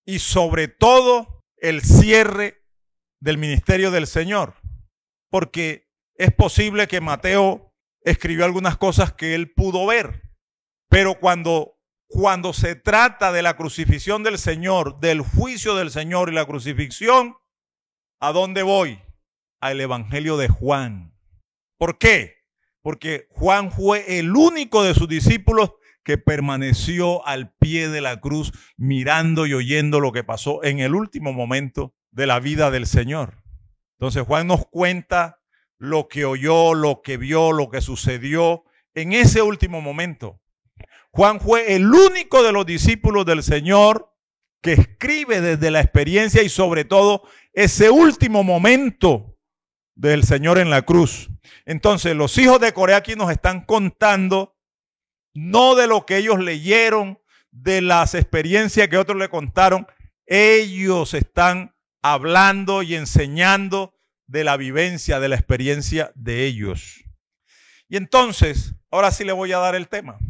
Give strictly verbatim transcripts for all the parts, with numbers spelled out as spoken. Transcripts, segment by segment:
y sobre todo el cierre del ministerio del Señor. Porque es posible que Mateo escribió algunas cosas que él pudo ver, pero cuando, cuando se trata de la crucifixión del Señor, del juicio del Señor y la crucifixión, ¿a dónde voy? Al Evangelio de Juan. ¿Por qué? Porque Juan fue el único de sus discípulos que permaneció al pie de la cruz mirando y oyendo lo que pasó en el último momento de la vida del Señor. Entonces Juan nos cuenta lo que oyó, lo que vio, lo que sucedió en ese último momento. Juan fue el único de los discípulos del Señor que escribe desde la experiencia y sobre todo ese último momento del Señor en la cruz. Entonces los hijos de Corea aquí nos están contando no de lo que ellos leyeron, de las experiencias que otros le contaron. Ellos están hablando y enseñando de la vivencia, de la experiencia de ellos. Y entonces, ahora sí le voy a dar el tema.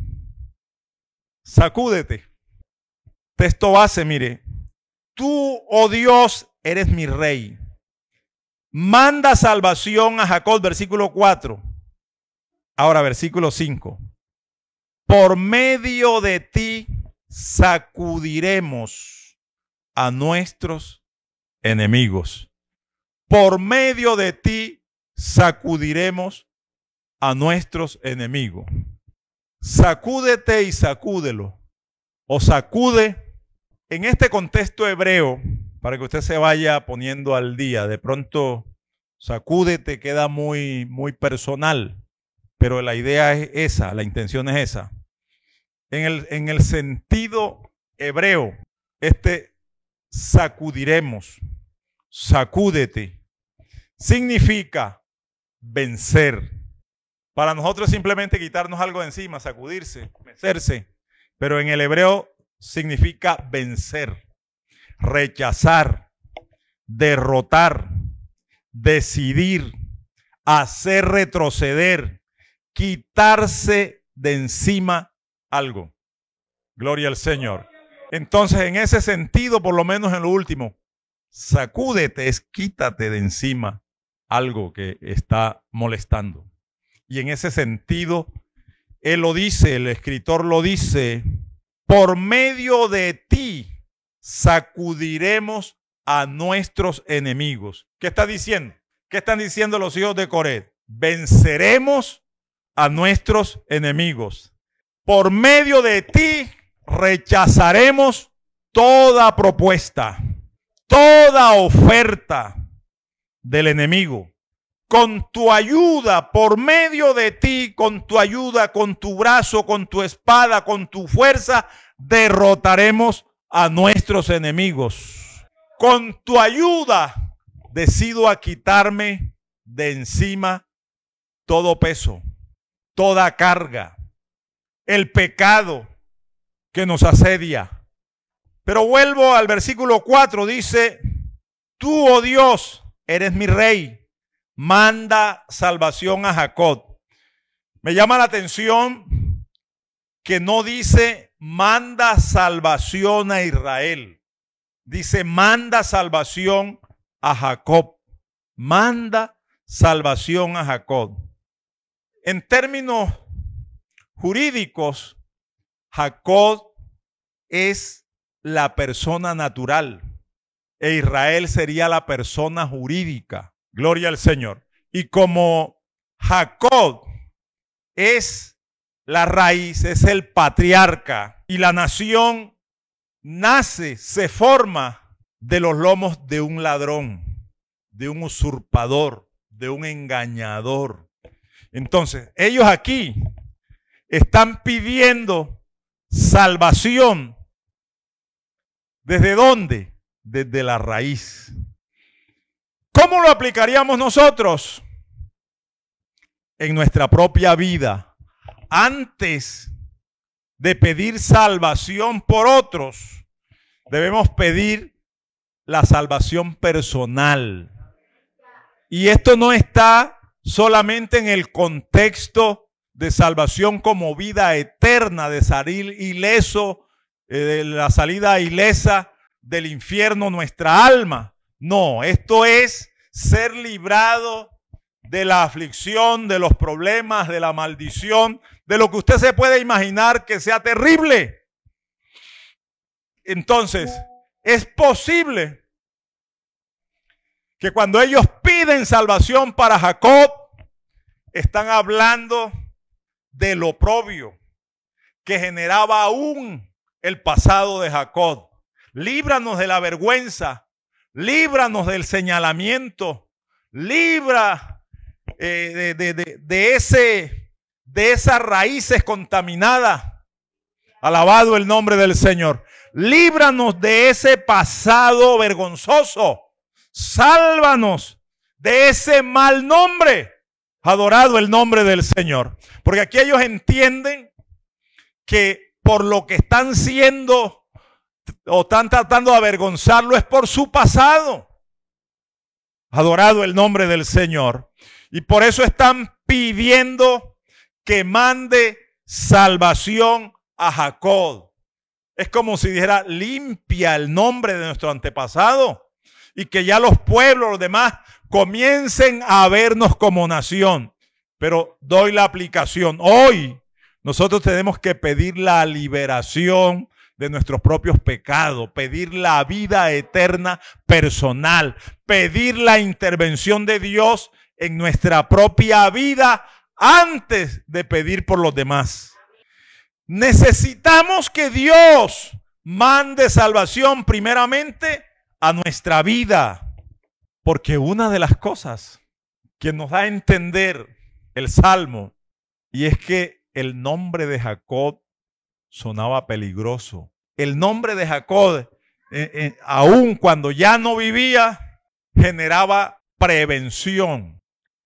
Sacúdete. Texto base, mire. Tú, oh Dios, eres mi rey. Manda salvación a Jacob, versículo cuatro. Ahora, versículo cinco. Por medio de ti sacudiremos a nuestros enemigos. Por medio de ti sacudiremos a nuestros enemigos. Sacúdete y sacúdelo. O sacude. En este contexto hebreo, para que usted se vaya poniendo al día, de pronto sacúdete queda muy, muy personal, pero la idea es esa, la intención es esa. En el, en el sentido hebreo, este sacudiremos, sacúdete, significa vencer. Para nosotros simplemente quitarnos algo de encima, sacudirse, vencerse, pero en el hebreo significa vencer, rechazar, derrotar, decidir, hacer retroceder, quitarse de encima algo. Gloria al Señor. Entonces, en ese sentido, por lo menos en lo último, sacúdete es quítate de encima algo que está molestando. Y en ese sentido, él lo dice, el escritor lo dice, por medio de ti sacudiremos a nuestros enemigos. ¿Qué está diciendo? ¿Qué están diciendo los hijos de Coré? Venceremos a nuestros enemigos. Por medio de ti rechazaremos toda propuesta, toda oferta del enemigo. Con tu ayuda, por medio de ti, con tu ayuda, con tu brazo, con tu espada, con tu fuerza, derrotaremos a nuestros enemigos. Con tu ayuda, decido a quitarme de encima todo peso, toda carga, el pecado que nos asedia. Pero vuelvo al versículo cuatro, dice, tú, oh Dios, eres mi rey, manda salvación a Jacob. Me llama la atención que no dice manda salvación a Israel, dice manda salvación a Jacob, manda salvación a Jacob. En términos jurídicos, Jacob es la persona natural e Israel sería la persona jurídica. Gloria al Señor. Y como Jacob es la raíz, es el patriarca y la nación nace, se forma de los lomos de un ladrón, de un usurpador, de un engañador. Entonces, ellos aquí están pidiendo salvación. ¿Desde dónde? Desde la raíz. ¿Cómo lo aplicaríamos nosotros? En nuestra propia vida. Antes de pedir salvación por otros, debemos pedir la salvación personal. Y esto no está solamente en el contexto de salvación como vida eterna, de salir ileso, eh, de la salida ilesa del infierno nuestra alma. No, esto es ser librado de la aflicción, de los problemas, de la maldición, de lo que usted se puede imaginar que sea terrible. Entonces, es posible que cuando ellos piden salvación para Jacob, están hablando del oprobio que generaba aún el pasado de Jacob. Líbranos de la vergüenza, líbranos del señalamiento, libra eh, de, de, de, de, ese, de esas raíces contaminadas. Alabado el nombre del Señor. Líbranos de ese pasado vergonzoso. Sálvanos de ese mal nombre. Adorado el nombre del Señor. Porque aquí ellos entienden que por lo que están siendo o están tratando de avergonzarlo es por su pasado. Adorado el nombre del Señor. Y por eso están pidiendo que mande salvación a Jacob. Es como si dijera, limpia el nombre de nuestro antepasado y que ya los pueblos, los demás, comiencen a vernos como nación. Pero doy la aplicación. Hoy nosotros tenemos que pedir la liberación de nuestros propios pecados, pedir la vida eterna personal, pedir la intervención de Dios en nuestra propia vida antes de pedir por los demás. Necesitamos que Dios mande salvación primeramente a nuestra vida, porque una de las cosas que nos da a entender el Salmo, y es que el nombre de Jacob sonaba peligroso. El nombre de Jacob, eh, eh, aun cuando ya no vivía, generaba prevención.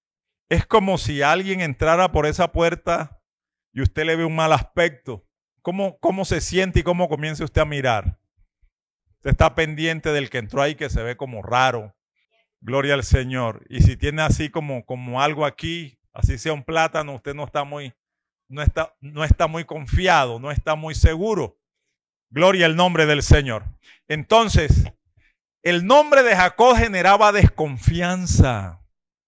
Es como si alguien entrara por esa puerta y usted le ve un mal aspecto. ¿Cómo, cómo se siente y cómo comienza usted a mirar? Usted está pendiente del que entró ahí que se ve como raro. Gloria al Señor. Y si tiene así como, como algo aquí, así sea un plátano, usted no está muy, no está, no está muy confiado, no está muy seguro. Gloria al nombre del Señor. Entonces, el nombre de Jacob generaba desconfianza.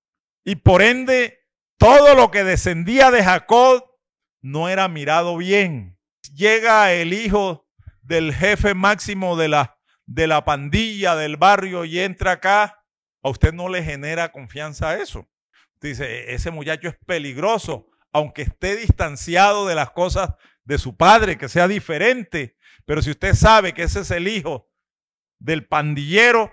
Y por ende, todo lo que descendía de Jacob no era mirado bien. Llega el hijo del jefe máximo de la, de la pandilla del barrio y entra acá, a usted no le genera confianza eso. Usted dice, ese muchacho es peligroso, aunque esté distanciado de las cosas de su padre, que sea diferente. Pero si usted sabe que ese es el hijo del pandillero,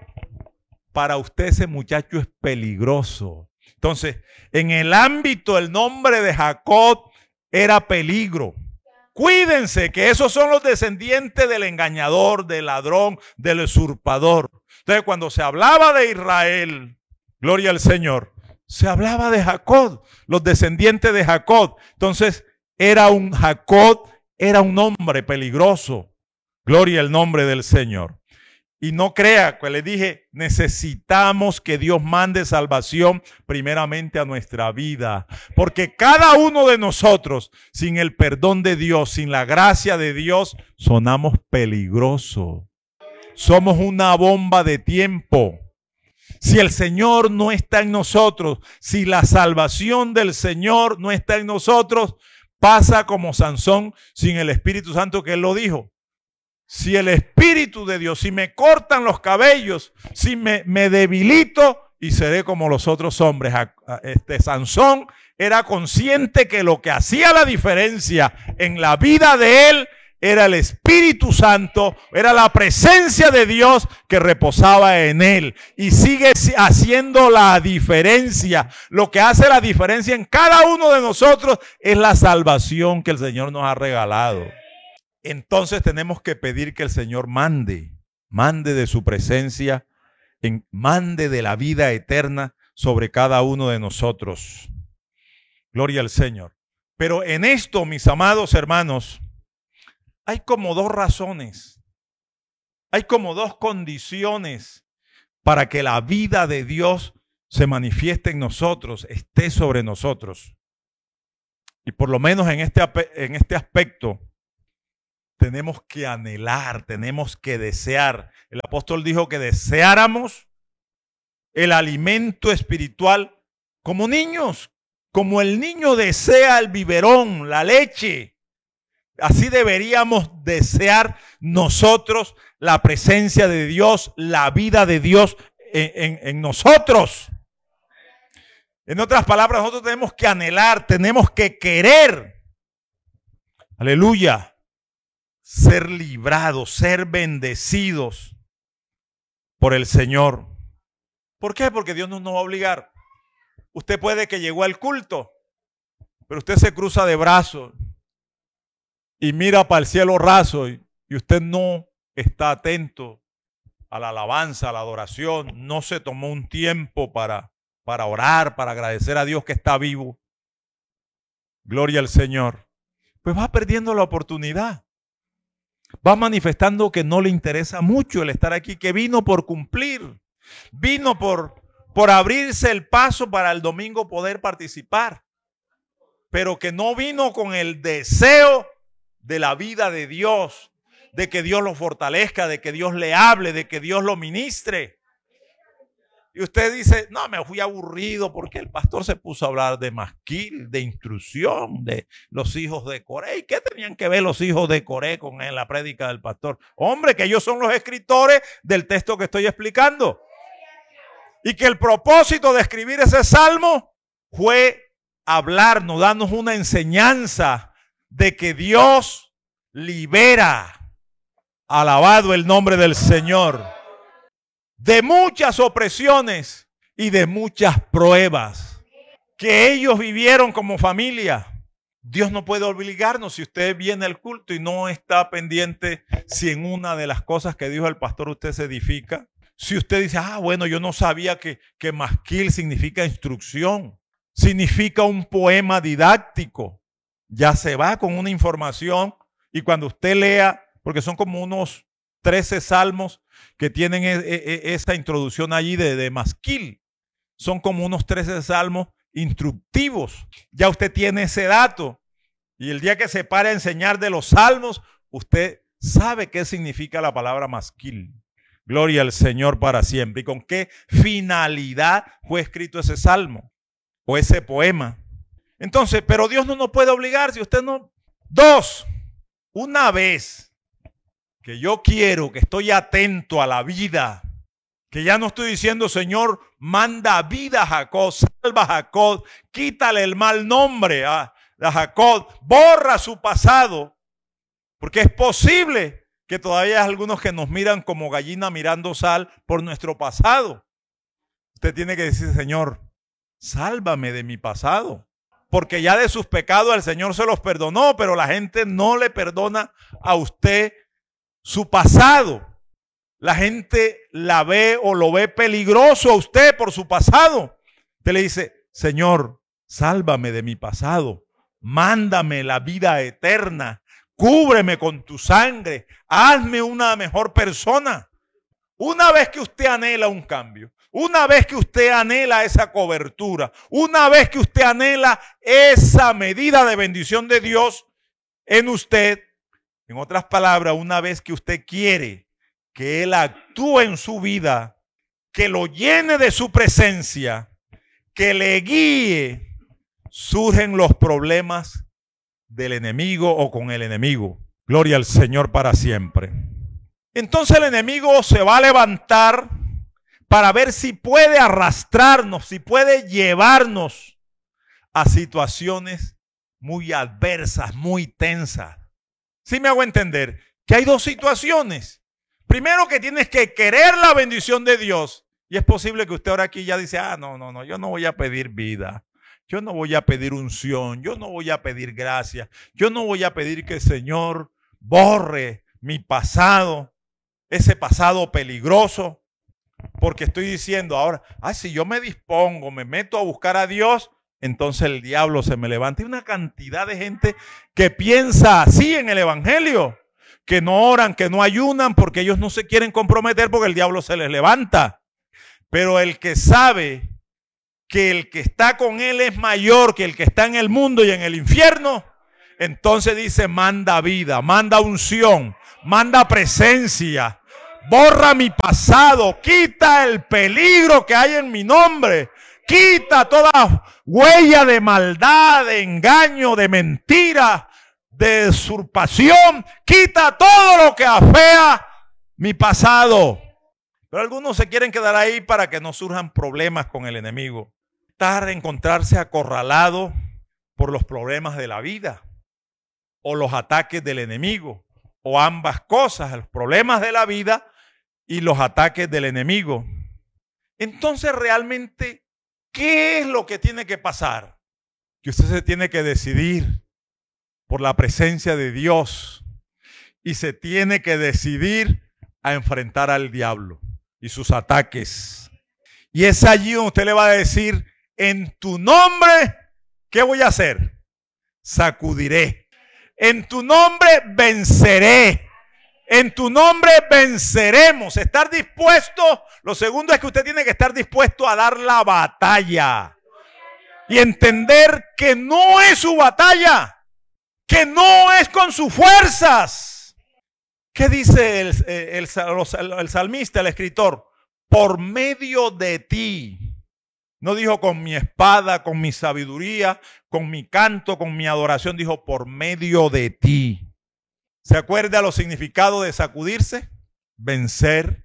para usted ese muchacho es peligroso. Entonces, en el ámbito del nombre de Jacob era peligro. Cuídense que esos son los descendientes del engañador, del ladrón, del usurpador. Entonces, cuando se hablaba de Israel, gloria al Señor, se hablaba de Jacob, los descendientes de Jacob. Entonces, era un Jacob, era un hombre peligroso. Gloria al nombre del Señor. Y no crea, que les dije, necesitamos que Dios mande salvación primeramente a nuestra vida. Porque cada uno de nosotros, sin el perdón de Dios, sin la gracia de Dios, sonamos peligrosos. Somos una bomba de tiempo. Si el Señor no está en nosotros, si la salvación del Señor no está en nosotros, pasa como Sansón sin el Espíritu Santo, que él lo dijo. Si el Espíritu de Dios, si me cortan los cabellos, si me, me debilito y seré como los otros hombres. Este Sansón era consciente que lo que hacía la diferencia en la vida de él era el Espíritu Santo, era la presencia de Dios que reposaba en él. Y sigue haciendo la diferencia. Lo que hace la diferencia en cada uno de nosotros es la salvación que el Señor nos ha regalado. Entonces tenemos que pedir que el Señor mande, mande de su presencia, en, mande de la vida eterna sobre cada uno de nosotros. Gloria al Señor. Pero en esto, mis amados hermanos, hay como dos razones, hay como dos condiciones para que la vida de Dios se manifieste en nosotros, esté sobre nosotros. Y por lo menos en este, en este aspecto, tenemos que anhelar, tenemos que desear. El apóstol dijo que deseáramos el alimento espiritual como niños, como el niño desea el biberón, la leche. Así deberíamos desear nosotros la presencia de Dios, la vida de Dios en, en, en nosotros. En otras palabras, nosotros tenemos que anhelar, tenemos que querer. Aleluya. Ser librados, ser bendecidos por el Señor. ¿Por qué? Porque Dios no nos va a obligar. Usted puede que llegó al culto, pero usted se cruza de brazos y mira para el cielo raso y, y usted no está atento a la alabanza, a la adoración, no se tomó un tiempo para, para orar, para agradecer a Dios que está vivo. Gloria al Señor. Pues va perdiendo la oportunidad. Va manifestando que no le interesa mucho el estar aquí, que vino por cumplir, vino por, por abrirse el paso para el domingo poder participar, pero que no vino con el deseo de la vida de Dios, de que Dios lo fortalezca, de que Dios le hable, de que Dios lo ministre. Y usted dice, no, me fui aburrido porque el pastor se puso a hablar de masquil, de instrucción, de los hijos de Coré. ¿Y qué tenían que ver los hijos de Coré con la prédica del pastor? Hombre, que ellos son los escritores del texto que estoy explicando. Y que el propósito de escribir ese salmo fue hablarnos, darnos una enseñanza de que Dios libera. Alabado el nombre del Señor. De muchas opresiones y de muchas pruebas que ellos vivieron como familia. Dios no puede obligarnos. Si usted viene al culto y no está pendiente si en una de las cosas que dijo el pastor usted se edifica. Si usted dice, ah, bueno, yo no sabía que, que masquil significa instrucción, significa un poema didáctico. Ya se va con una información y cuando usted lea, porque son como unos trece salmos que tienen e, e, esa introducción allí de, de masquil. Son como unos trece salmos instructivos. Ya usted tiene ese dato. Y el día que se pare a enseñar de los salmos, usted sabe qué significa la palabra masquil. Gloria al Señor para siempre. ¿Y con qué finalidad fue escrito ese salmo o ese poema? Entonces, pero Dios no nos puede obligar si usted no. Dos, una vez que yo quiero, que estoy atento a la vida, que ya no estoy diciendo, Señor, manda vida a Jacob, salva a Jacob, quítale el mal nombre a, a Jacob, borra su pasado, porque es posible que todavía hay algunos que nos miran como gallina mirando sal por nuestro pasado. Usted tiene que decir, Señor, sálvame de mi pasado, porque ya de sus pecados el Señor se los perdonó, pero la gente no le perdona a usted su pasado. La gente la ve o lo ve peligroso a usted por su pasado. Usted le dice, Señor, sálvame de mi pasado. Mándame la vida eterna. Cúbreme con tu sangre. Hazme una mejor persona. Una vez que usted anhela un cambio, una vez que usted anhela esa cobertura, una vez que usted anhela esa medida de bendición de Dios en usted, en otras palabras, una vez que usted quiere que Él actúe en su vida, que lo llene de su presencia, que le guíe, surgen los problemas del enemigo o con el enemigo. Gloria al Señor para siempre. Entonces el enemigo se va a levantar para ver si puede arrastrarnos, si puede llevarnos a situaciones muy adversas, muy tensas. ¿Sí me hago entender? Que hay dos situaciones. Primero, que tienes que querer la bendición de Dios. Y es posible que usted ahora aquí ya dice, ah, no, no, no, yo no voy a pedir vida. Yo no voy a pedir unción. Yo no voy a pedir gracia. Yo no voy a pedir que el Señor borre mi pasado, ese pasado peligroso. Porque estoy diciendo ahora, ah, si yo me dispongo, me meto a buscar a Dios, entonces el diablo se me levanta. Hay una cantidad de gente que piensa así en el evangelio, que no oran, que no ayunan, porque ellos no se quieren comprometer porque el diablo se les levanta. Pero el que sabe que el que está con él es mayor que el que está en el mundo y en el infierno, Entonces dice, manda vida, manda unción, manda presencia. Borra mi pasado, quita el peligro que hay en mi nombre. Quita toda huella de maldad, de engaño, de mentira, de usurpación. Quita todo lo que afea mi pasado. Pero algunos se quieren quedar ahí para que no surjan problemas con el enemigo. Estar, encontrarse acorralado por los problemas de la vida o los ataques del enemigo o ambas cosas, los problemas de la vida y los ataques del enemigo. Entonces, realmente, ¿qué es lo que tiene que pasar? Que usted se tiene que decidir por la presencia de Dios y se tiene que decidir a enfrentar al diablo y sus ataques. Y es allí donde usted le va a decir, en tu nombre, ¿qué voy a hacer? Sacudiré. En tu nombre venceré. En tu nombre venceremos. Estar dispuesto. Lo segundo es que usted tiene que estar dispuesto a dar la batalla. Y entender que no es su batalla. Que no es con sus fuerzas. ¿Qué dice el, el, el, el salmista, el escritor? Por medio de ti. No dijo con mi espada, con mi sabiduría, con mi canto, con mi adoración. Dijo por medio de ti. ¿Se acuerda los significados de sacudirse? Vencer,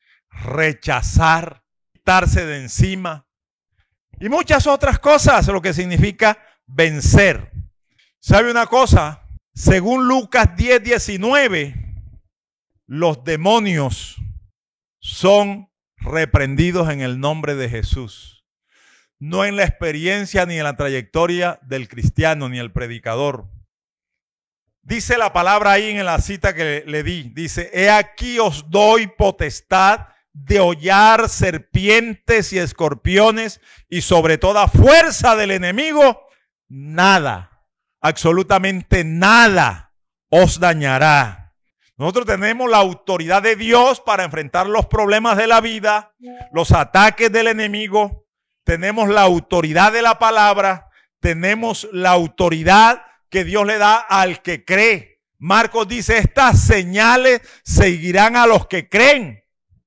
rechazar, quitarse de encima. Y muchas otras cosas, lo que significa vencer. ¿Sabe una cosa? Según Lucas diez, diecinueve, los demonios son reprendidos en el nombre de Jesús. No en la experiencia ni en la trayectoria del cristiano ni el predicador. Dice la palabra ahí en la cita que le di. Dice, he aquí os doy potestad de hollar serpientes y escorpiones y sobre toda fuerza del enemigo, nada, absolutamente nada os dañará. Nosotros tenemos la autoridad de Dios para enfrentar los problemas de la vida, los ataques del enemigo. Tenemos la autoridad de la palabra, tenemos la autoridad que Dios le da al que cree. Marcos dice, estas señales seguirán a los que creen.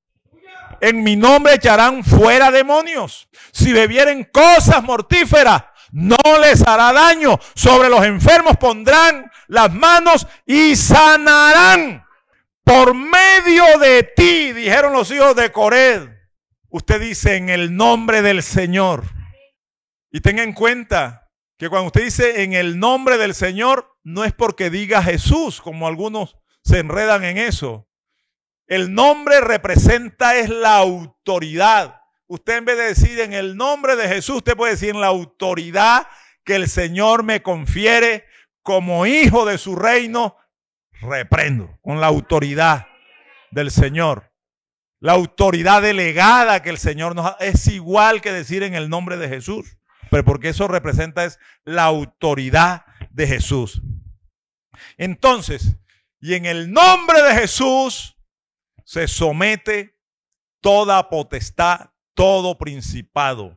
En mi nombre echarán fuera demonios. Si bebieren cosas mortíferas, no les hará daño. Sobre los enfermos pondrán las manos y sanarán. Por medio de ti, dijeron los hijos de Coré. Usted dice en el nombre del Señor. Y tenga en cuenta que cuando usted dice en el nombre del Señor, no es porque diga Jesús, como algunos se enredan en eso. El nombre representa es la autoridad. Usted en vez de decir en el nombre de Jesús, usted puede decir en la autoridad que el Señor me confiere como hijo de su reino, reprendo con la autoridad del Señor. La autoridad delegada que el Señor nos da es igual que decir en el nombre de Jesús, pero porque eso representa es la autoridad de Jesús. Entonces, y en el nombre de Jesús se somete toda potestad, todo principado.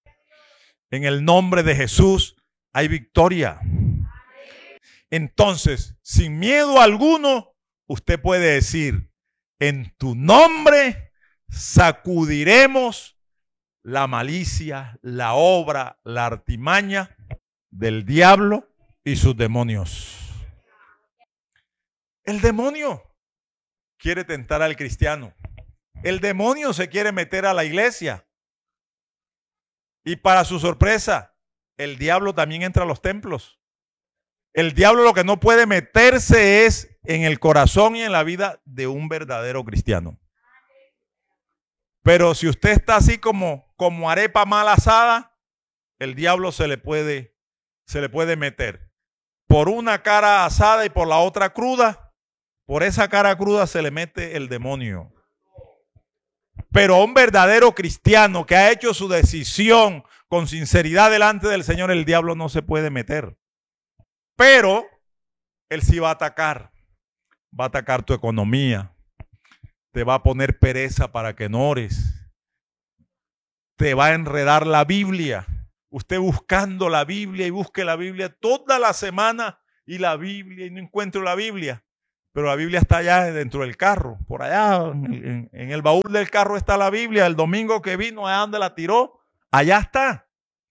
En el nombre de Jesús hay victoria. Entonces, sin miedo alguno, usted puede decir, en tu nombre sacudiremos la malicia, la obra, la artimaña del diablo y sus demonios. El demonio quiere tentar al cristiano. El demonio se quiere meter a la iglesia. Y para su sorpresa, el diablo también entra a los templos. El diablo lo que no puede meterse es en el corazón y en la vida de un verdadero cristiano. Pero si usted está así como, como arepa mal asada, el diablo se le puede, se le puede meter. Por una cara asada y por la otra cruda, por esa cara cruda se le mete el demonio. Pero a un verdadero cristiano que ha hecho su decisión con sinceridad delante del Señor, el diablo no se puede meter. Pero él sí va a atacar. Va a atacar tu economía. Te va a poner pereza para que no ores. Te va a enredar la Biblia. Usted buscando la Biblia y busque la Biblia toda la semana y la Biblia, y no encuentro la Biblia. Pero la Biblia está allá dentro del carro, por allá, en, en el baúl del carro está la Biblia. El domingo que vino, allá donde la tiró, allá está.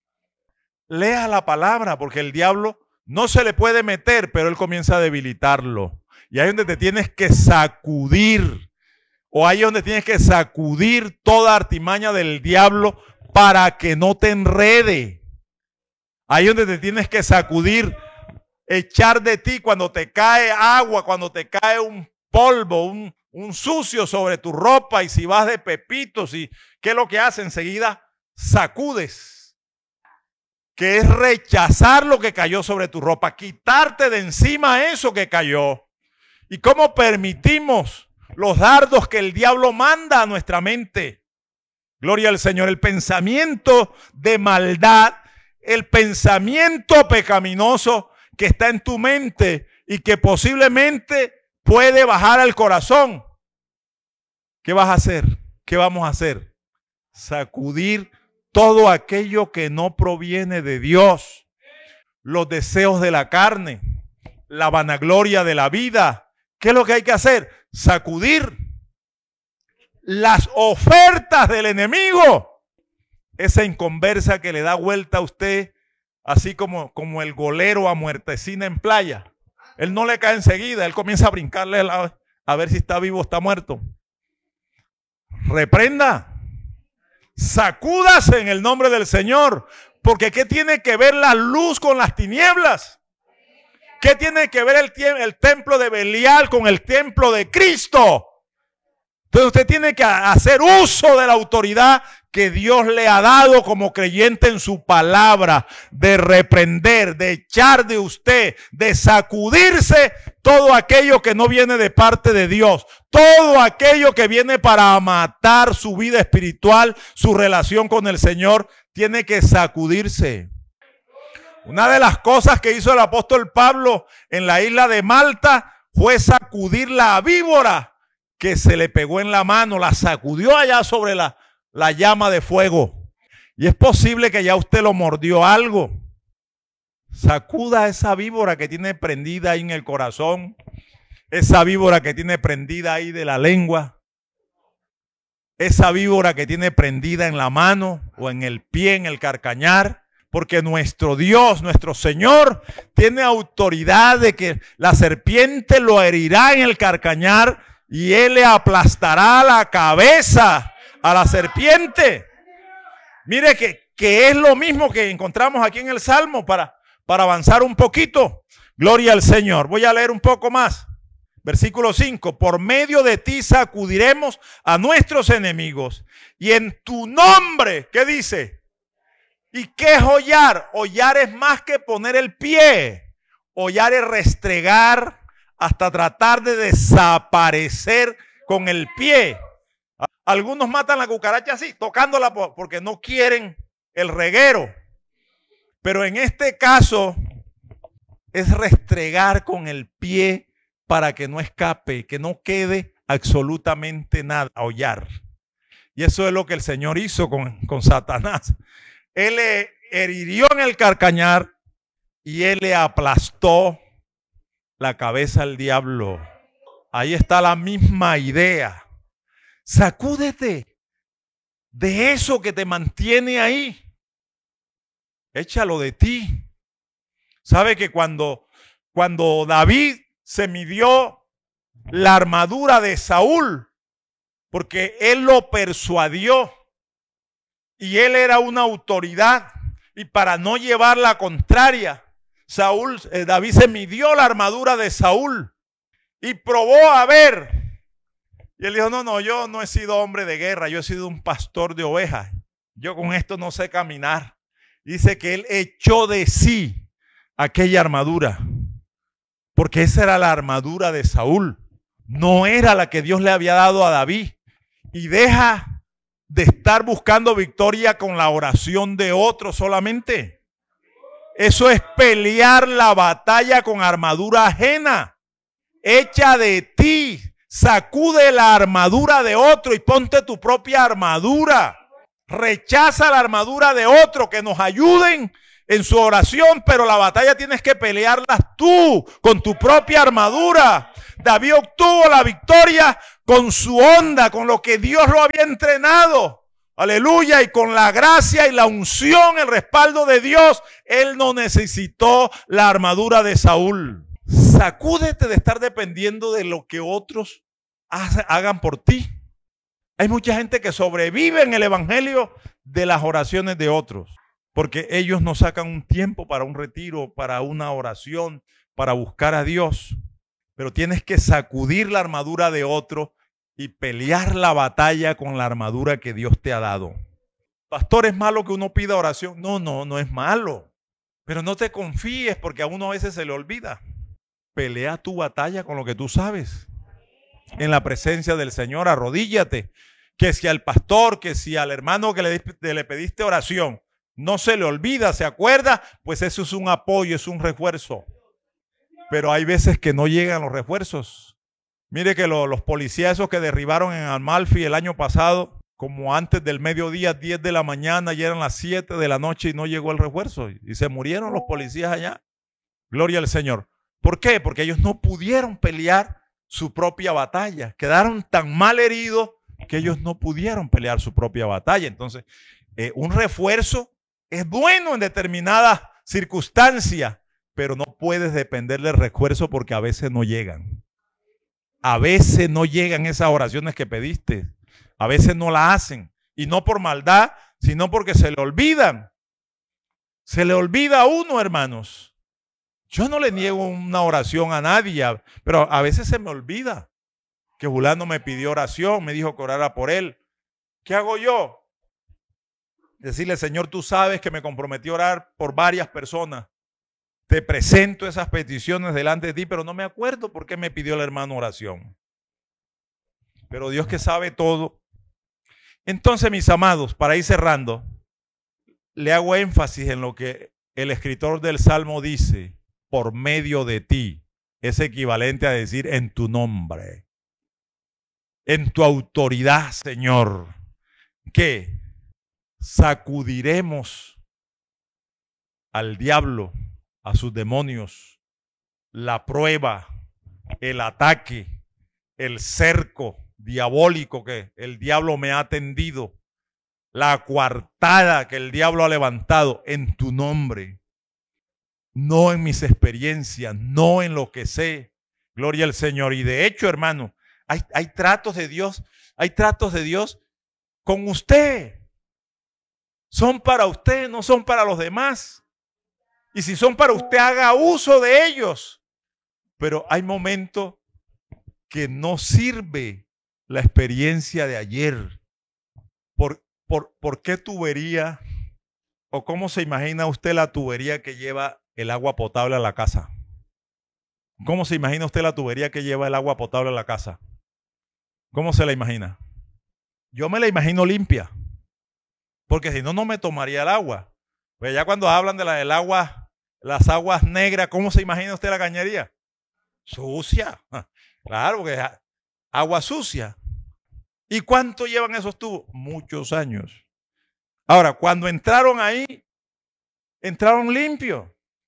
Lea la palabra, porque el diablo no se le puede meter, pero él comienza a debilitarlo. Y ahí es donde te tienes que sacudir, o ahí es donde tienes que sacudir toda artimaña del diablo para que no te enrede. Ahí es donde te tienes que sacudir, echar de ti cuando te cae agua, cuando te cae un polvo, un, un sucio sobre tu ropa, y si vas de pepitos, y ¿qué es lo que hace? Enseguida sacudes, que es rechazar lo que cayó sobre tu ropa, quitarte de encima eso que cayó. ¿Y cómo permitimos los dardos que el diablo manda a nuestra mente? Gloria al Señor. El pensamiento de maldad, el pensamiento pecaminoso que está en tu mente y que posiblemente puede bajar al corazón. ¿Qué vas a hacer? ¿Qué vamos a hacer? Sacudir todo aquello que no proviene de Dios. Los deseos de la carne, la vanagloria de la vida. ¿Qué es lo que hay que hacer? Sacudir las ofertas del enemigo. Esa inconversa que le da vuelta a usted, así como, como el golero a muertecina en playa. Él no le cae enseguida, él comienza a brincarle a, la, a ver si está vivo o está muerto. Reprenda. Sacúdase en el nombre del Señor. Porque ¿qué tiene que ver la luz con las tinieblas? ¿Qué tiene que ver el, el templo de Belial con el templo de Cristo? Entonces usted tiene que hacer uso de la autoridad que Dios le ha dado como creyente en su palabra, de reprender, de echar de usted, de sacudirse todo aquello que no viene de parte de Dios, todo aquello que viene para matar su vida espiritual, su relación con el Señor, tiene que sacudirse. Una de las cosas que hizo el apóstol Pablo en la isla de Malta fue sacudir la víbora que se le pegó en la mano, la sacudió allá sobre la, la llama de fuego. Y es posible que ya usted lo mordió algo. Sacuda esa víbora que tiene prendida ahí en el corazón, esa víbora que tiene prendida ahí de la lengua, esa víbora que tiene prendida en la mano o en el pie, en el carcañar. Porque nuestro Dios, nuestro Señor, tiene autoridad de que la serpiente lo herirá en el carcañar y Él le aplastará la cabeza a la serpiente. Mire que, que es lo mismo que encontramos aquí en el Salmo para, para avanzar un poquito. Gloria al Señor. Voy a leer un poco más. Versículo cinco. Por medio de ti sacudiremos a nuestros enemigos y en tu nombre, ¿qué dice? ¿Y qué es hollar? Hollar es más que poner el pie. Hollar es restregar hasta tratar de desaparecer con el pie. Algunos matan la cucaracha así, tocándola porque no quieren el reguero. Pero en este caso es restregar con el pie para que no escape, que no quede absolutamente nada. Hollar. Y eso es lo que el Señor hizo con, con Satanás. Él le hirió en el carcañar y él le aplastó la cabeza al diablo. Ahí está la misma idea. Sacúdete de eso que te mantiene ahí. Échalo de ti. ¿Sabe que cuando, cuando David se midió la armadura de Saúl, porque él lo persuadió, y él era una autoridad, y para no llevar la contraria, Saúl, eh, David se midió la armadura de Saúl y probó a ver. Y él dijo, no, no, yo no he sido hombre de guerra, yo he sido un pastor de ovejas. Yo con esto no sé caminar. Dice que él echó de sí aquella armadura, porque esa era la armadura de Saúl, no era la que Dios le había dado a David. Y deja de estar buscando victoria con la oración de otros solamente. Eso es pelear la batalla con armadura ajena. Echa de ti, sacude la armadura de otro y ponte tu propia armadura. Rechaza la armadura de otro, que nos ayuden en su oración, pero la batalla tienes que pelearlas tú, con tu propia armadura. David obtuvo la victoria con su onda, con lo que Dios lo había entrenado. Aleluya, y con la gracia y la unción, el respaldo de Dios, él no necesitó la armadura de Saúl. Sacúdete de estar dependiendo de lo que otros hagan por ti. Hay mucha gente que sobrevive en el evangelio de las oraciones de otros, porque ellos no sacan un tiempo para un retiro, para una oración, para buscar a Dios. Pero tienes que sacudir la armadura de otro y pelear la batalla con la armadura que Dios te ha dado. Pastor, ¿es malo que uno pida oración? No, no, no es malo. Pero no te confíes, porque a uno a veces se le olvida. Pelea tu batalla con lo que tú sabes. En la presencia del Señor, arrodíllate. Que si al pastor, que si al hermano que le, le pediste oración, no se le olvida, se acuerda, pues eso es un apoyo, es un refuerzo. Pero hay veces que no llegan los refuerzos. Mire que lo, los policías esos que derribaron en Amalfi el año pasado, como antes del mediodía, diez de la mañana, ya eran las siete de la noche y no llegó el refuerzo. Y se murieron los policías allá. Gloria al Señor. ¿Por qué? Porque ellos no pudieron pelear su propia batalla. Quedaron tan mal heridos que ellos no pudieron pelear su propia batalla. Entonces, eh, un refuerzo es bueno en determinadas circunstancias, pero no puedes depender del refuerzo porque a veces no llegan. A veces no llegan esas oraciones que pediste. A veces no la hacen. Y no por maldad, sino porque se le olvidan. Se le olvida a uno, hermanos. Yo no le niego una oración a nadie, pero a veces se me olvida que fulano me pidió oración, me dijo que orara por él. ¿Qué hago yo? Decirle, Señor, tú sabes que me comprometí a orar por varias personas. Te presento esas peticiones delante de ti, pero no me acuerdo por qué me pidió el hermano oración. Pero Dios que sabe todo. Entonces, mis amados, para ir cerrando, le hago énfasis en lo que el escritor del Salmo dice, por medio de ti. Es equivalente a decir en tu nombre. En tu autoridad, Señor, que sacudiremos al diablo, a sus demonios, la prueba, el ataque, el cerco diabólico que el diablo me ha tendido, la coartada que el diablo ha levantado en tu nombre, no en mis experiencias, no en lo que sé. Gloria al Señor. Y de hecho, hermano, hay, hay tratos de Dios, hay tratos de Dios con usted. Son para usted, no son para los demás. Y si son para usted, haga uso de ellos. Pero hay momentos que no sirve la experiencia de ayer. ¿Por, por, por qué tubería o cómo se imagina usted la tubería que lleva el agua potable a la casa? ¿Cómo se imagina usted la tubería que lleva el agua potable a la casa? ¿Cómo se la imagina? Yo me la imagino limpia. Porque si no, no me tomaría el agua. Pues ya cuando hablan de la del agua, las aguas negras, ¿cómo se imagina usted la cañería? Sucia. Claro, porque es agua sucia. ¿Y cuánto llevan esos tubos? Muchos años. Ahora, cuando entraron ahí, entraron limpios.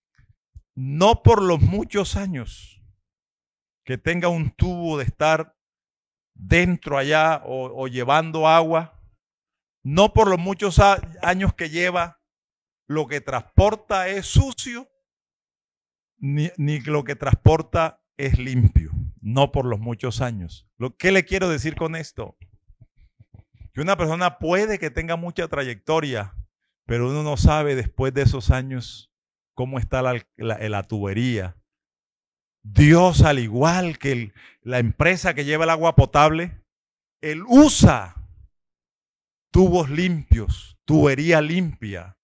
No por los muchos años que tenga un tubo de estar dentro allá o, o llevando agua. No por los muchos años que lleva, lo que transporta es sucio, ni, ni lo que transporta es limpio. No por los muchos años. Lo que le quiero decir con esto, que una persona puede que tenga mucha trayectoria, pero uno no sabe después de esos años cómo está la, la, la tubería. Dios, al igual que el, la empresa que lleva el agua potable, Él usa tubos limpios, tubería limpia.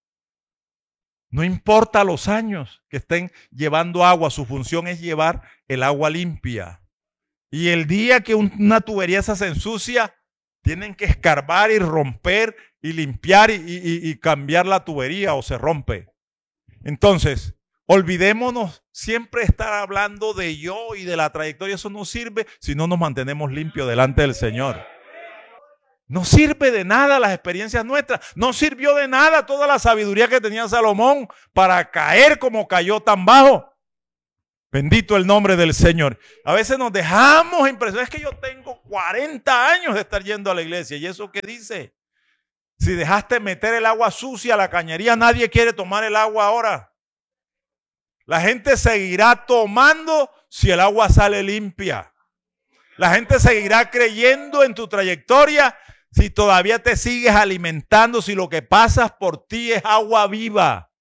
No importa los años que estén llevando agua, su función es llevar el agua limpia. Y el día que una tubería se ensucia, tienen que escarbar y romper y limpiar y, y, y cambiar la tubería o se rompe. Entonces, olvidémonos siempre estar hablando de yo y de la trayectoria. Eso no sirve si no nos mantenemos limpios delante del Señor. No sirve de nada las experiencias nuestras. No sirvió de nada toda la sabiduría que tenía Salomón para caer como cayó tan bajo. Bendito el nombre del Señor. A veces nos dejamos impresionar. Es que yo tengo cuarenta años de estar yendo a la iglesia. ¿Y eso qué dice? Si dejaste meter el agua sucia a la cañería, nadie quiere tomar el agua ahora. La gente seguirá tomando si el agua sale limpia. La gente seguirá creyendo en tu trayectoria si todavía te sigues alimentando, si lo que pasas por ti es agua viva.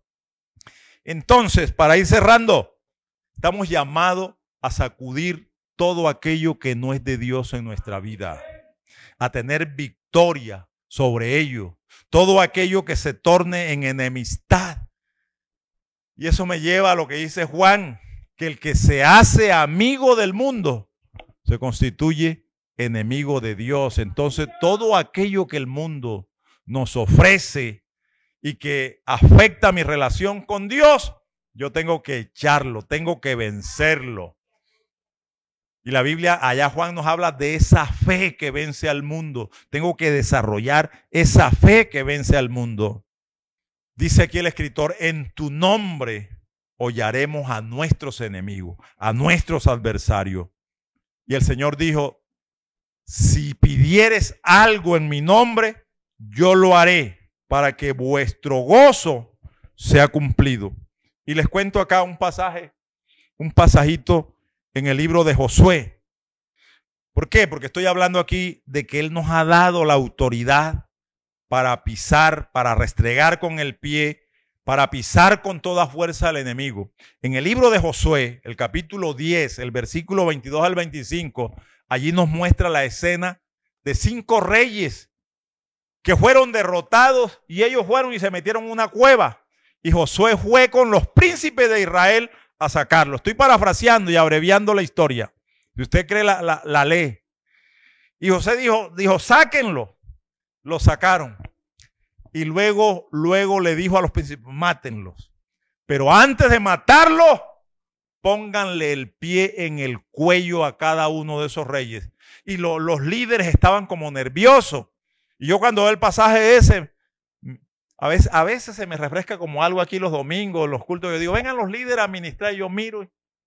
Entonces, para ir cerrando, estamos llamados a sacudir todo aquello que no es de Dios en nuestra vida, a tener victoria sobre ello, todo aquello que se torne en enemistad. Y eso me lleva a lo que dice Juan, que el que se hace amigo del mundo se constituye enemigo de Dios. Entonces todo aquello que el mundo nos ofrece y que afecta mi relación con Dios, yo tengo que echarlo, tengo que vencerlo. Y la Biblia, allá Juan nos habla de esa fe que vence al mundo. Tengo que desarrollar esa fe que vence al mundo. Dice aquí el escritor, en tu nombre hollaremos a nuestros enemigos, a nuestros adversarios. Y el Señor dijo, si pidieres algo en mi nombre, yo lo haré para que vuestro gozo sea cumplido. Y les cuento acá un pasaje, un pasajito en el libro de Josué. ¿Por qué? Porque estoy hablando aquí de que Él nos ha dado la autoridad para pisar, para restregar con el pie, para pisar con toda fuerza al enemigo. En el libro de Josué, el capítulo diez, el versículo veintidós al veinticinco, allí nos muestra la escena de cinco reyes que fueron derrotados y ellos fueron y se metieron en una cueva. Y Josué fue con los príncipes de Israel a sacarlo. Estoy parafraseando y abreviando la historia. Si usted cree, la, la, la lee. Y José dijo, dijo, sáquenlo. Lo sacaron. Y luego, luego le dijo a los príncipes, mátenlos. Pero antes de matarlos, pónganle el pie en el cuello a cada uno de esos reyes. Y lo, los líderes estaban como nerviosos. Y yo cuando veo el pasaje ese, A veces, a veces se me refresca como algo aquí los domingos, los cultos. Yo digo, vengan los líderes a ministrar. Y yo miro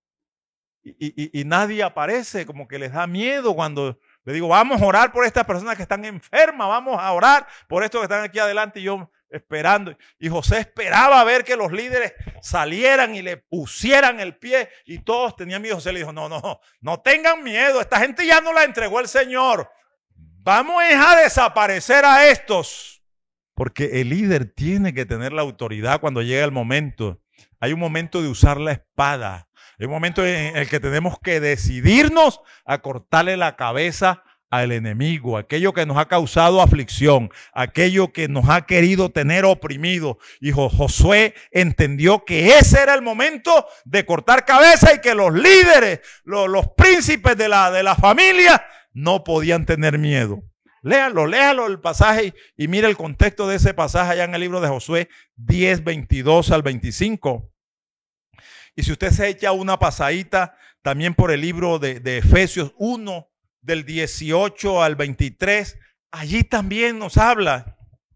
y, y, y, y nadie aparece, como que les da miedo cuando le digo, vamos a orar por estas personas que están enfermas, vamos a orar por estos que están aquí adelante. Y yo esperando. Y José esperaba ver que los líderes salieran y le pusieran el pie. Y todos tenían miedo. José le dijo, no, no, no tengan miedo. Esta gente ya no la entregó el Señor. Vamos a desaparecer a estos. Porque el líder tiene que tener la autoridad cuando llega el momento. Hay un momento de usar la espada. Hay un momento en el que tenemos que decidirnos a cortarle la cabeza al enemigo, aquello que nos ha causado aflicción, aquello que nos ha querido tener oprimido. Y Josué entendió que ese era el momento de cortar cabeza y que los líderes, los, los príncipes de la, de la familia no podían tener miedo. Léalo, léalo el pasaje y mira el contexto de ese pasaje allá en el libro de Josué diez, veintidós al veinticinco. Y si usted se echa una pasadita también por el libro de, de Efesios uno, del dieciocho al veintitrés, allí también nos habla.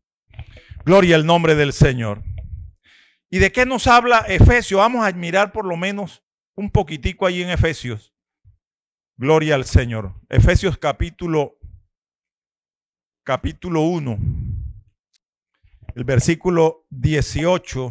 Gloria al nombre del Señor. ¿Y de qué nos habla Efesios? Vamos a mirar por lo menos un poquitico allí en Efesios. Gloria al Señor. Efesios capítulo Capítulo uno, el versículo dieciocho,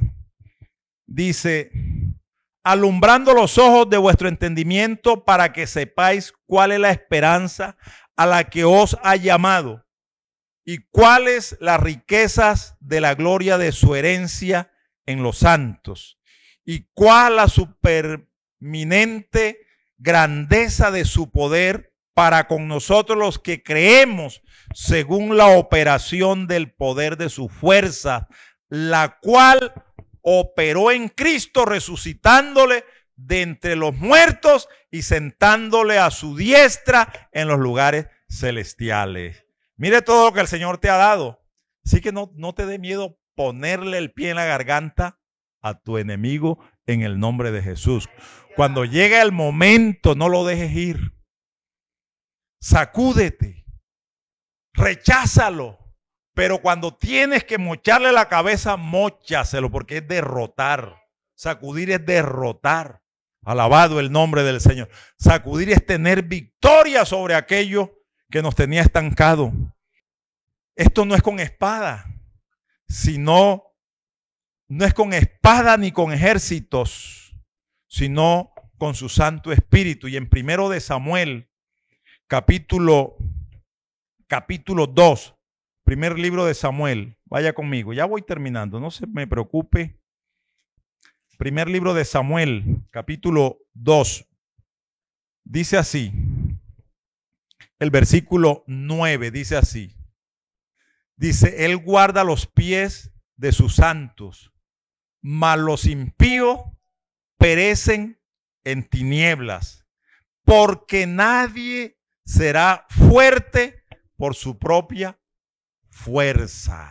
dice, alumbrando los ojos de vuestro entendimiento para que sepáis cuál es la esperanza a la que os ha llamado y cuáles las riquezas de la gloria de su herencia en los santos y cuál la superminente grandeza de su poder para con nosotros los que creemos según la operación del poder de su fuerza, la cual operó en Cristo resucitándole de entre los muertos y sentándole a su diestra en los lugares celestiales. Mire todo lo que el Señor te ha dado. Así que no, no te dé miedo ponerle el pie en la garganta a tu enemigo en el nombre de Jesús. Cuando llegue el momento, no lo dejes ir. Sacúdete. recházalo. Pero cuando tienes que mocharle la cabeza, móchaselo, porque es derrotar. Sacudir es derrotar. Alabado el nombre del Señor. Sacudir es tener victoria sobre aquello que nos tenía estancado. Esto no es con espada, sino, no es con espada ni con ejércitos, sino con su Santo Espíritu. Y en primero de Samuel, capítulo, capítulo dos, primer libro de Samuel, vaya conmigo, ya voy terminando, no se me preocupe. Primer libro de Samuel, capítulo dos, dice así, el versículo nueve dice así, dice, Él guarda los pies de sus santos, mas los impíos perecen en tinieblas, porque nadie será fuerte por su propia fuerza.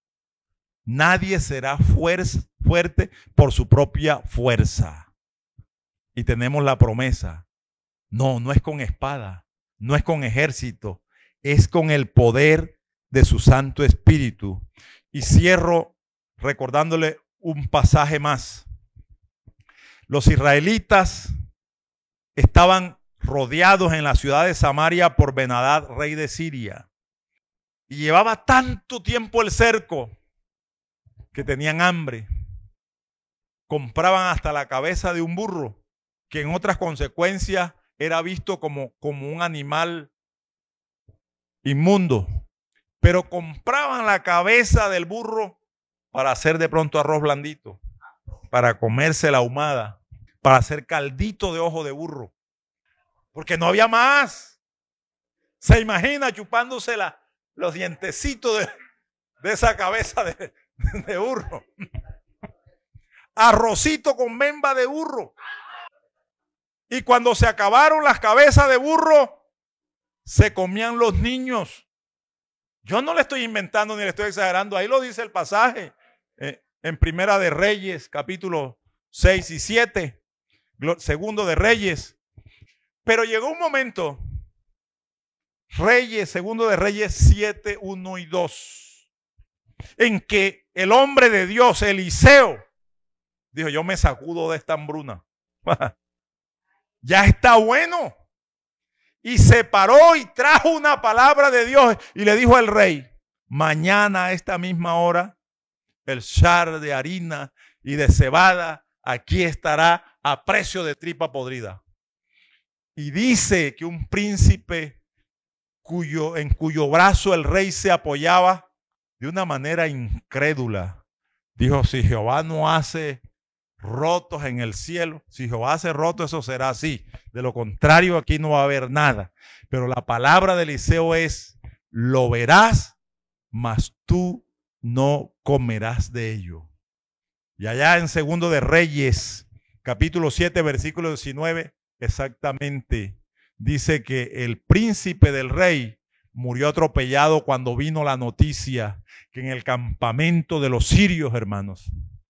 Nadie será fuerza, fuerte por su propia fuerza. Y tenemos la promesa. No, no es con espada, no es con ejército, es con el poder de su Santo Espíritu. Y cierro recordándole un pasaje más. Los israelitas estaban rodeados en la ciudad de Samaria por Ben-Hadad, rey de Siria. Y llevaba tanto tiempo el cerco que tenían hambre. Compraban hasta la cabeza de un burro, que en otras consecuencias era visto como, como un animal inmundo. Pero compraban la cabeza del burro para hacer de pronto arroz blandito, para comerse la ahumada, para hacer caldito de ojo de burro. Porque no había más. Se imagina chupándose la, los dientecitos de, de esa cabeza de, de burro. Arrocito con memba de burro. Y cuando se acabaron las cabezas de burro, se comían los niños. Yo no le estoy inventando ni le estoy exagerando. Ahí lo dice el pasaje. Eh, en Primera de Reyes, capítulo seis y siete. Segundo de Reyes. Pero llegó un momento, Reyes, segundo de Reyes siete, uno y dos, en que el hombre de Dios, Eliseo, dijo, yo me sacudo de esta hambruna. Ya está bueno. Y se paró y trajo una palabra de Dios y le dijo al rey, mañana a esta misma hora, el shar de harina y de cebada aquí estará a precio de tripa podrida. Y dice que un príncipe cuyo, en cuyo brazo el rey se apoyaba de una manera incrédula, dijo, si Jehová no hace rotos en el cielo, si Jehová hace rotos, eso será así. De lo contrario, aquí no va a haber nada. Pero la palabra de Eliseo es, lo verás, mas tú no comerás de ello. Y allá en Segundo de Reyes, capítulo siete, versículo diecinueve, exactamente, dice que el príncipe del rey murió atropellado cuando vino la noticia que en el campamento de los sirios, hermanos,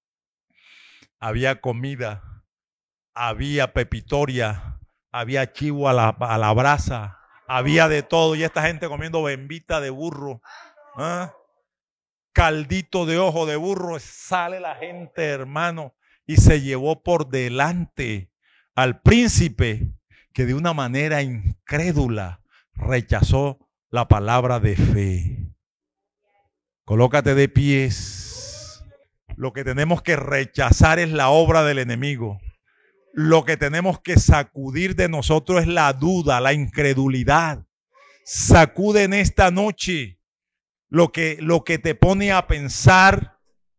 había comida, había pepitoria, había chivo a la, a la brasa, había de todo, y esta gente comiendo bembita de burro, ¿eh? Caldito de ojo de burro. Sale la gente, hermano, y se llevó por delante al príncipe que de una manera incrédula rechazó la palabra de fe. Colócate de pies. Lo que tenemos que rechazar es la obra del enemigo. Lo que tenemos que sacudir de nosotros es la duda, la incredulidad. Sacude en esta noche lo que, lo que te pone a pensar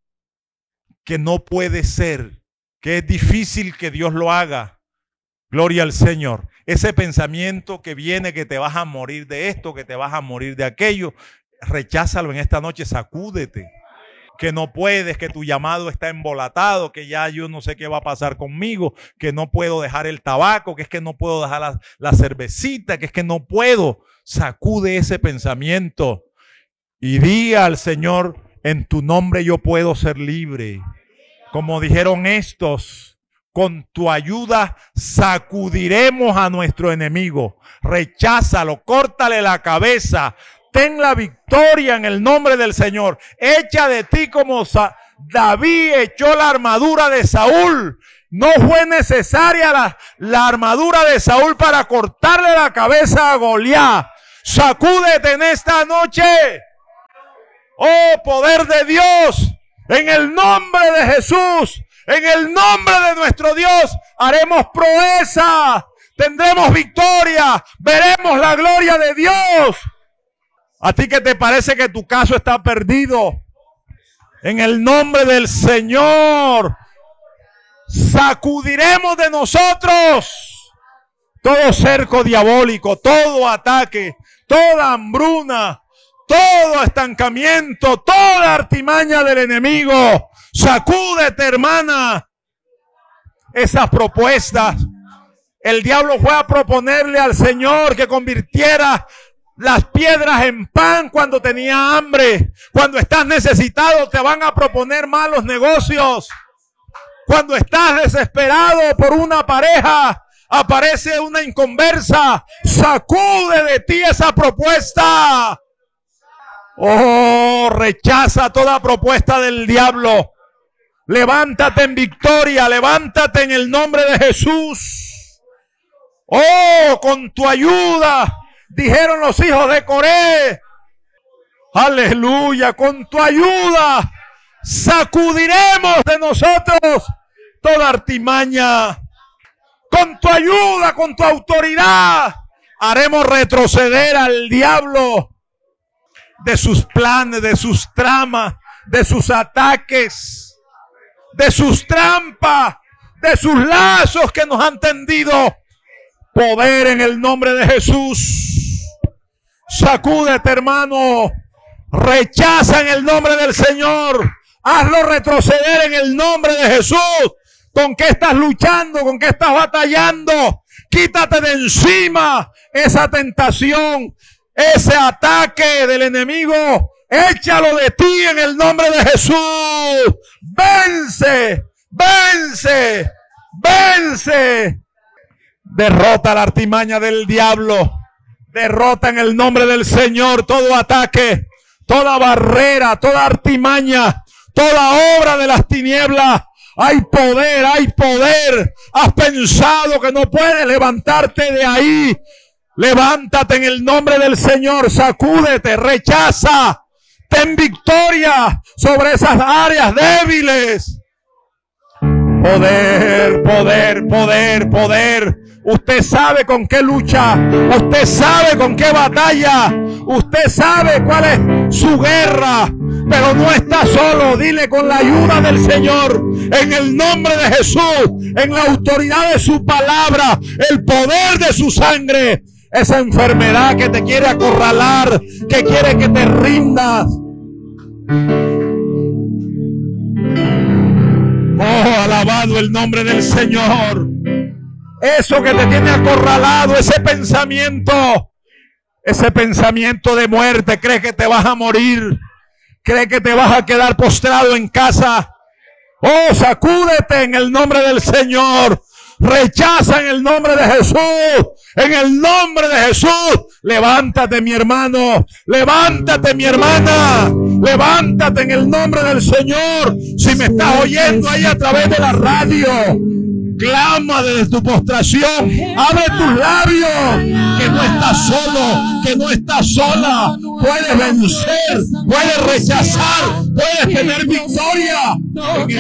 que no puede ser, que es difícil que Dios lo haga. Gloria al Señor. Ese pensamiento que viene que te vas a morir de esto, que te vas a morir de aquello, recházalo en esta noche, sacúdete. Que no puedes, que tu llamado está embolatado, que ya yo no sé qué va a pasar conmigo, que no puedo dejar el tabaco, que es que no puedo dejar la, la cervecita, que es que no puedo. Sacude ese pensamiento y di al Señor, en tu nombre yo puedo ser libre. Como dijeron estos, con tu ayuda sacudiremos a nuestro enemigo. Recházalo, córtale la cabeza, Ten la victoria en el nombre del Señor. Echa de ti como Sa- David echó la armadura de Saúl. No fue necesaria la, la armadura de Saúl para cortarle la cabeza a Goliat. Sacúdete en esta noche. Oh, poder de Dios. En el nombre de Jesús. En el nombre de nuestro Dios. Haremos proeza. Tendremos victoria. Veremos la gloria de Dios. ¿A ti que te parece que tu caso está perdido? En el nombre del Señor, sacudiremos de nosotros todo cerco diabólico, todo ataque, toda hambruna, todo estancamiento, toda artimaña del enemigo. Sacúdete, hermana, esas propuestas. El diablo fue a proponerle al Señor que convirtiera las piedras en pan cuando tenía hambre. Cuando estás necesitado te van a proponer malos negocios. Cuando estás desesperado por una pareja, aparece una inconversa. Sacude de ti esa propuesta. Oh, rechaza toda propuesta del diablo. Levántate en victoria, levántate en el nombre de Jesús. Oh, con tu ayuda, dijeron los hijos de Coré. Aleluya, con tu ayuda sacudiremos de nosotros toda artimaña. Con tu ayuda, con tu autoridad, haremos retroceder al diablo de sus planes, de sus tramas, de sus ataques, de sus trampas, de sus lazos que nos han tendido. Poder en el nombre de Jesús. Sacúdete, hermano. Rechaza en el nombre del Señor. Hazlo retroceder en el nombre de Jesús. ¿Con qué estás luchando? ¿Con qué estás batallando? Quítate de encima esa tentación, ese ataque del enemigo. Échalo de ti en el nombre de Jesús. Vence, vence, vence. Derrota la artimaña del diablo. Derrota en el nombre del Señor todo ataque, toda barrera, toda artimaña, toda obra de las tinieblas. Hay poder, hay poder. Has pensado que no puedes levantarte de ahí. Levántate en el nombre del Señor. Sacúdete, rechaza. Ten victoria sobre esas áreas débiles. Poder, poder, poder, poder. Usted sabe con qué lucha. Usted sabe con qué batalla. Usted sabe cuál es su guerra. Pero no está solo. Dile: con la ayuda del Señor, en el nombre de Jesús, en la autoridad de su palabra, el poder de su sangre, esa enfermedad que te quiere acorralar, que quiere que te rindas. Oh, alabado el nombre del Señor. Eso que te tiene acorralado, ese pensamiento, ese pensamiento de muerte, crees que te vas a morir, crees que te vas a quedar postrado en casa. Oh, sacúdete en el nombre del Señor. Rechaza en el nombre de Jesús. En el nombre de Jesús. Levántate, mi hermano. Levántate, mi hermana. Levántate en el nombre del Señor. Si me estás oyendo ahí a través de la radio, clama desde tu postración. Abre tus labios. Que no estás solo. Que no estás sola. Puedes vencer. Puedes rechazar. Puedes tener victoria.